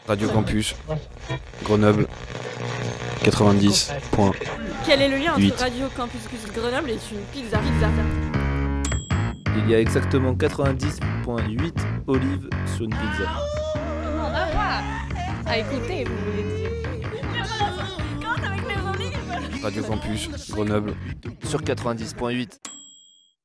Radio Campus, Grenoble, 90.8. Quel est le lien entre Radio Campus Grenoble et une pizza? Il y a exactement 90.8 olives sur une pizza. À écouter, vous voulez dire. Avec les olives. Radio Campus, Grenoble, Sur 90.8.